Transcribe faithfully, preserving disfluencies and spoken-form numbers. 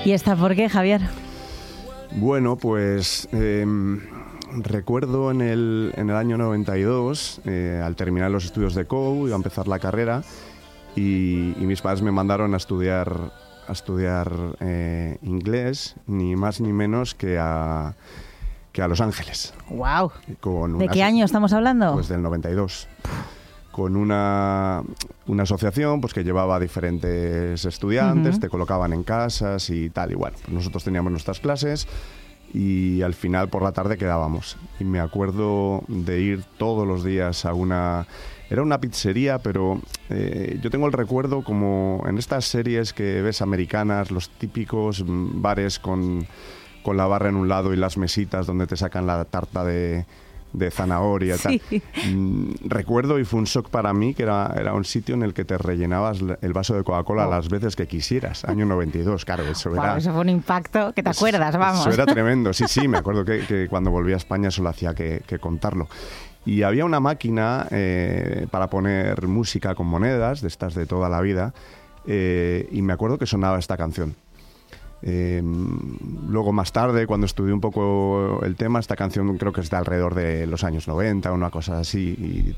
¿Y esta por qué, Javier? Bueno, pues eh, recuerdo en el, en el año noventa y dos, eh, al terminar los estudios de C O U, iba a empezar la carrera y, y mis padres me mandaron a estudiar, a estudiar eh, inglés, ni más ni menos que a, que a Los Ángeles. ¡Wow! Con ¿De una, qué año estamos hablando? Pues del noventa y dos. Con una, una asociación pues que llevaba a diferentes estudiantes, uh-huh. te colocaban en casas y tal. Y bueno, pues nosotros teníamos nuestras clases y al final por la tarde quedábamos. Y me acuerdo de ir todos los días a una... Era una pizzería, pero eh, yo tengo el recuerdo como en estas series que ves americanas, los típicos bares con, con la barra en un lado y las mesitas donde te sacan la tarta de... de zanahoria y sí. tal. Mm, recuerdo, y fue un shock para mí, que era, era un sitio en el que te rellenabas el vaso de Coca-Cola oh. las veces que quisieras. Año noventa y dos, claro, eso wow, era... Eso fue un impacto que te eso, acuerdas, vamos. Eso era tremendo, sí, sí, me acuerdo que, que cuando volví a España solo hacía que, que contarlo. Y había una máquina eh, para poner música con monedas, de estas de toda la vida, eh, y me acuerdo que sonaba esta canción. Eh, luego más tarde, cuando estudié un poco el tema, esta canción creo que es de alrededor de los años noventa, una cosa así, y